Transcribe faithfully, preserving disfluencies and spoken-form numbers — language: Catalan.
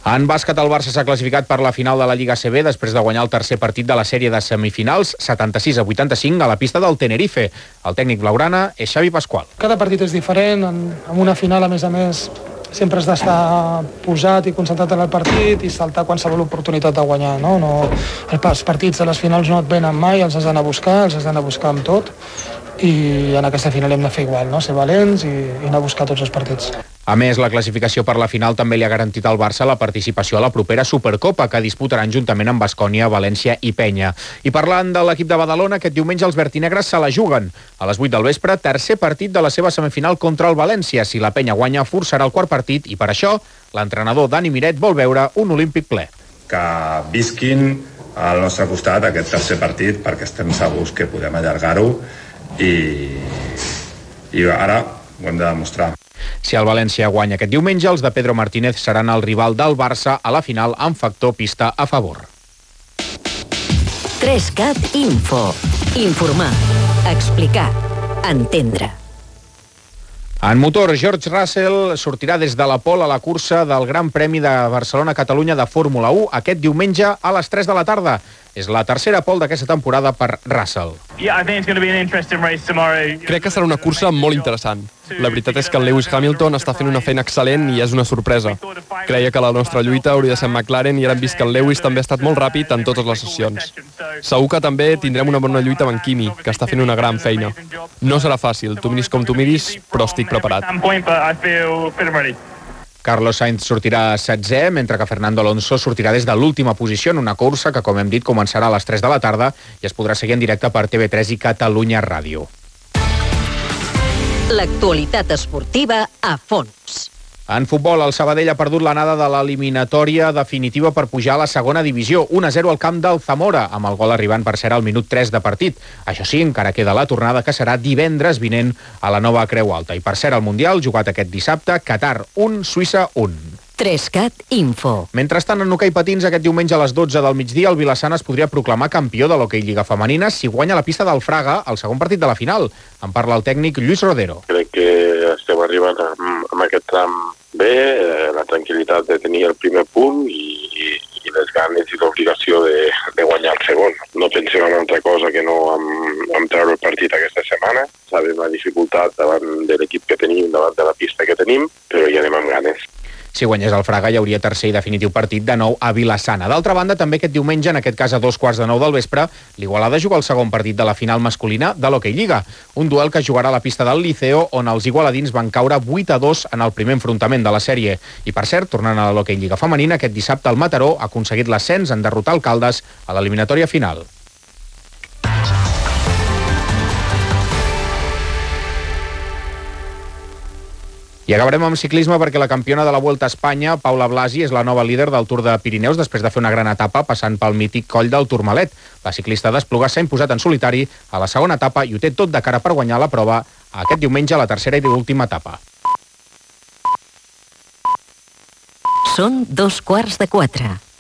En bàsquet, el Barça s'ha classificat per la final de la Lliga A C B després de guanyar el tercer partit de la sèrie de semifinals, setanta-sis a vuitanta-cinc, a la pista del Tenerife. El tècnic blaugrana és Xavi Pascual. Cada partit és diferent, en, en una final, a més a més, sempre has d'estar posat i concentrat en el partit i saltar qualsevol oportunitat de guanyar. No? No, els partits de les finals no et venen mai, els has d'anar a buscar, els has d'anar a buscar amb tot, i en aquesta final hem de fer igual, no? Ser valents i, i anar a buscar tots els partits. A més, la classificació per la final també li ha garantit al Barça la participació a la propera Supercopa, que disputaran juntament amb Baskonia, València i Penya. I parlant de l'equip de Badalona, aquest diumenge els vertinegres se la juguen. A les vuit del vespre, tercer partit de la seva semifinal contra el València. Si la Penya guanya, forçarà el quart partit i per això l'entrenador Dani Miret vol veure un olímpic ple. Que visquin al nostre costat aquest tercer partit perquè estem segurs que podem allargar-ho i, i ara ho hem de demostrar. Si el València guanya aquest diumenge, els de Pedro Martínez seran el rival del Barça a la final amb factor pista a favor. tres cat Info. Informar, explicar, entendre. En motor, George Russell sortirà des de la pole a la cursa del Gran Premi de Barcelona-Catalunya de Fórmula u aquest diumenge a les tres de la tarda. És la tercera pole d'aquesta temporada per Russell. Crec que serà una cursa molt interessant. La veritat és que el Lewis Hamilton està fent una feina excel·lent i és una sorpresa. Creia que la nostra lluita hauria de ser McLaren i ara hem vist que el Lewis també ha estat molt ràpid en totes les sessions. Segur que també tindrem una bona lluita amb en Kimi, que està fent una gran feina. No serà fàcil, tu miris com tu miris, però estic preparat. Carlos Sainz sortirà setzè, mentre que Fernando Alonso sortirà des de l'última posició en una cursa que, com hem dit, començarà a les tres de la tarda i es podrà seguir en directe per T V tres i Catalunya Ràdio. L'actualitat esportiva a fons. En futbol, el Sabadell ha perdut l'anada de l'eliminatòria definitiva per pujar a la segona divisió. un a zero al camp del Zamora, amb el gol arribant per ser al minut tres de partit. Això sí, encara queda la tornada, que serà divendres vinent a la nova Creu Alta. I per ser al Mundial, jugat aquest dissabte, Qatar un, Suïssa un. tres cat Info. Mentrestant, en hoquei patins, aquest diumenge a les dotze del migdia, el Vilassana es podria proclamar campió de l'hoquei Lliga Femenina si guanya la pista del Fraga el segon partit de la final. En parla el tècnic Lluís Rodero. Crec que estem arribant amb, amb aquest tram bé, eh, la tranquil·litat de tenir el primer punt i, i les ganes i l'obligació de, de guanyar el segon. No pensem en altra cosa que no en, en treure el partit aquesta setmana. Sabem la dificultat davant de l'equip que tenim, davant de la pista que tenim, però hi anem amb ganes. Si guanyés el Fraga, hi hauria tercer i definitiu partit de nou a Vilassana. D'altra banda, també aquest diumenge, en aquest cas a dos quarts de nou del vespre, l'Igualada juga el segon partit de la final masculina de l'Hockey Lliga. Un duel que jugarà a la pista del Liceo, on els igualadins van caure vuit a dos en el primer enfrontament de la sèrie. I per cert, tornant a l'Hockey Lliga femenina, aquest dissabte el Mataró ha aconseguit l'ascens en derrotar el Caldes a l'eliminatòria final. I acabarem amb ciclisme perquè la campiona de la Vuelta a Espanya, Paula Blasi, és la nova líder del Tour de Pirineus després de fer una gran etapa passant pel mític coll del Tourmalet. La ciclista d'Esplugas s'ha imposat en solitari a la segona etapa i ho té tot de cara per guanyar la prova aquest diumenge a la tercera i última etapa. Són dos quarts de quatre.